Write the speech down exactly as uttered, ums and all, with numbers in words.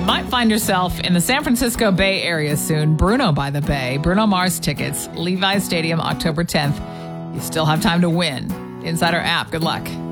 might find yourself in the San Francisco Bay Area soon. Bruno by the Bay. Bruno Mars tickets. Levi's Stadium, October tenth. You still have time to win. Insider app. Good luck.